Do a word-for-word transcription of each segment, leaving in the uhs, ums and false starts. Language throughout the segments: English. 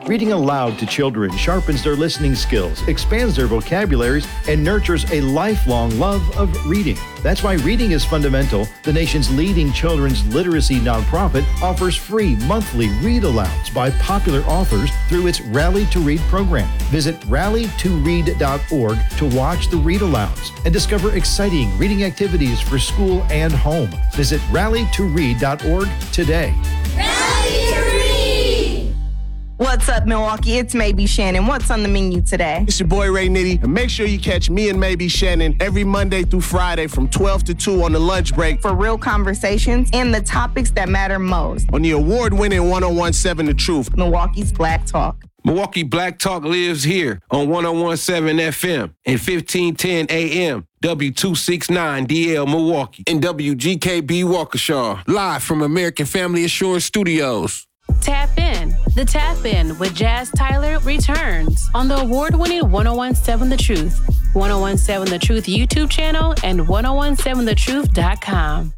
Reading aloud to children sharpens their listening skills, expands their vocabularies, and nurtures a lifelong love of reading. That's why Reading is Fundamental, the nation's leading children's literacy nonprofit, offers free monthly read-alouds by popular authors through its Rally to Read program. Visit rally to read dot org to watch the read-alouds and discover exciting reading activities for school and home. Visit rally to read dot org today. Rally to Read! What's up, Milwaukee? It's Maybe Shannon. What's on the menu today? It's your boy Ray Nitty, and make sure you catch me and Maybe Shannon every Monday through Friday from twelve to two on the lunch break For real conversations and the topics that matter most. on the award-winning one oh one point seven The Truth. Milwaukee's Black Talk. Milwaukee Black Talk lives here on one oh one point seven F M and fifteen ten A M, W two sixty-nine D L Milwaukee, and W G K B Waukesha, live from American Family Assurance Studios. Tap In. The Tap In with Jazz Tyler returns on the award-winning one oh one point seven The Truth, one oh one point seven The Truth YouTube channel, and one oh one point seven the truth dot com.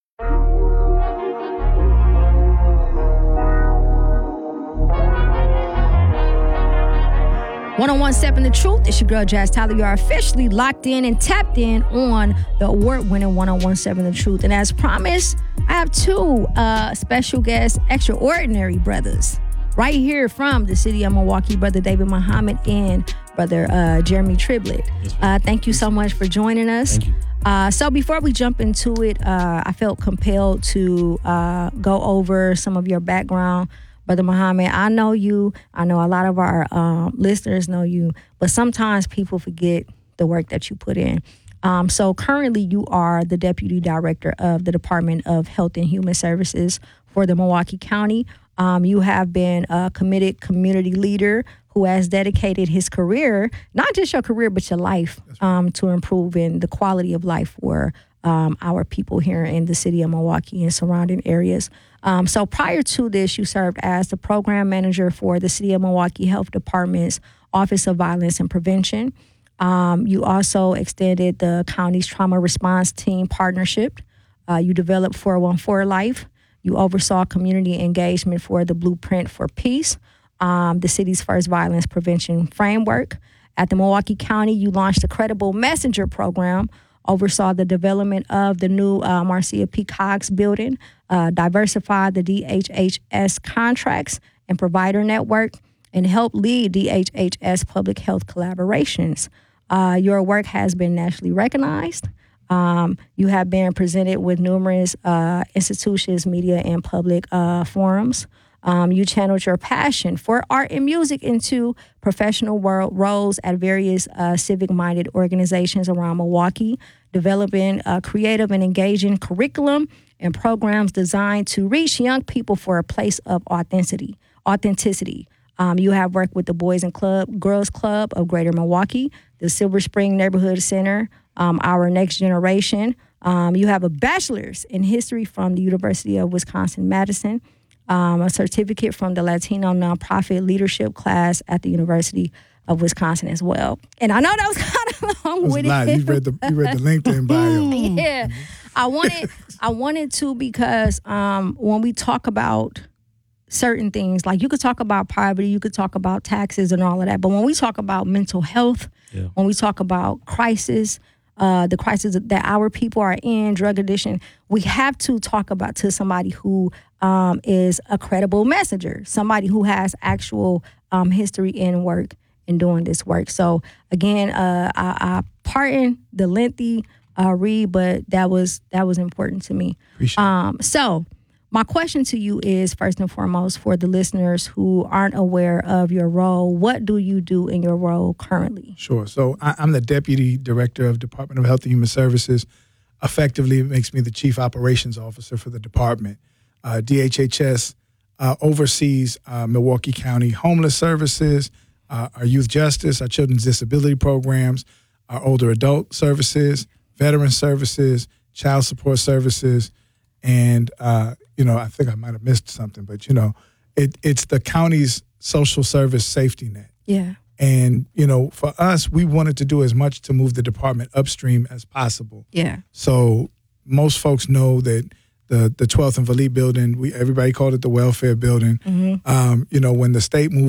one oh one point seven The Truth. It's your girl, Jazz Tyler. You are officially locked in and tapped in on the award-winning one oh one point seven The Truth. And as promised, I have two uh, special guests, extraordinary brothers, right here from the city of Milwaukee, Brother David Muhammad and Brother uh, Jeremy Triblett. Uh, thank you so much for joining us. Thank you. Uh, so before we jump into it, uh, I felt compelled to uh, go over some of your background. Brother Muhammad, I know you. I know a lot of our um, listeners know you, but sometimes people forget the work that you put in. Um, so currently you are the Deputy Director of the Department of Health and Human Services for the Milwaukee County. Um, you have been a committed community leader who has dedicated his career, not just your career, but your life, um, to improving the quality of life for um, our people here in the city of Milwaukee and surrounding areas. Um, so prior to this, you served as the program manager for the City of Milwaukee Health Department's Office of Violence and Prevention. Um, you also extended the county's trauma response team partnership. Uh, you developed four one four Life. You oversaw community engagement for the Blueprint for Peace, um, the city's first violence prevention framework. At the Milwaukee County, you launched the Credible Messenger program, oversaw the development of the new uh, Marcia P. Cox building, uh, diversified the D H H S contracts and provider network, and helped lead D H H S public health collaborations. Uh, your work has been nationally recognized. Um, you have been presented with numerous uh, institutions, media, and public uh, forums. Um, you channeled your passion for art and music into professional world roles at various uh, civic-minded organizations around Milwaukee, developing a creative and engaging curriculum and programs designed to reach young people for a place of authenticity. Authenticity. Um, you have worked with the Boys and Club, Girls Club of Greater Milwaukee, the Silver Spring Neighborhood Center, um, Our Next Generation. Um, you have a bachelor's in history from the University of Wisconsin-Madison, um, a certificate from the Latino Nonprofit Leadership class at the University of Wisconsin as well. And I know that was kind of long with it. You read the you read the LinkedIn bio. Yeah, I wanted I wanted to because um, when we talk about certain things, like you could talk about poverty, you could talk about taxes and all of that, but when we talk about mental health, yeah. when we talk about crisis, uh, the crisis that our people are in, drug addiction, we have to talk about to somebody who um, is a credible messenger, somebody who has actual um, history in work and doing this work. So again, uh, I, I pardon the lengthy uh, read, but that was that was important to me. Appreciate um, it. So my question to you is, first and foremost, for the listeners who aren't aware of your role, what do you do in your role currently? Sure. So I, I'm the Deputy Director of Department of Health and Human Services. Effectively, it makes me the Chief Operations Officer for the department. Uh, D H H S uh, oversees uh, Milwaukee County Homeless Services, uh, our Youth Justice, our Children's Disability Programs, our Older Adult Services, Veteran Services, Child Support Services, and, uh, you know, I think I might have missed something, but, you know, it, it's the county's social service safety net. Yeah. And, you know, for us, we wanted to do as much to move the department upstream as possible. Yeah. So most folks know that the the twelfth and Vallee building, we everybody called it the welfare building. Mm-hmm. Um, you know, when the state moved